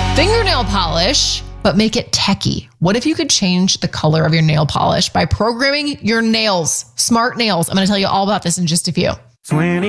Fingernail polish, but make it techie. What if you could change the color of your nail polish by programming your nails? Smart nails. I'm going to tell you all about this in just a few.